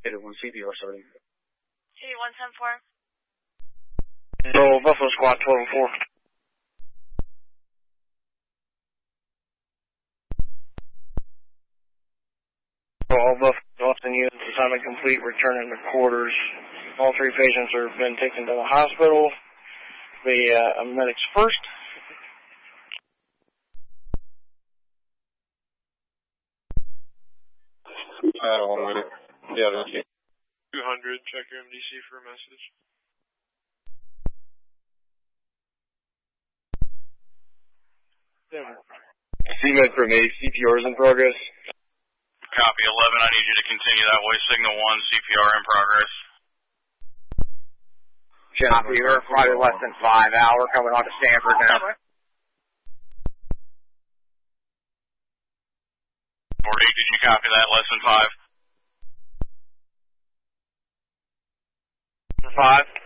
One CPR starting. City 174. So, Buffalo Squad 1204. So, all Buffalo Austin units, assignment complete, returning to quarters. All 3 patients have been taken to the hospital. The medics first. I don't want to wait it. Yeah, thank you. 200, check your MDC for a message. CMed from A, CPR is in progress. Copy 11, I need you to continue that way. Signal 1, CPR in progress. Copy, we're probably less than 5 hours coming on to Stanford now. 40, did you copy that? Less than 5? 5.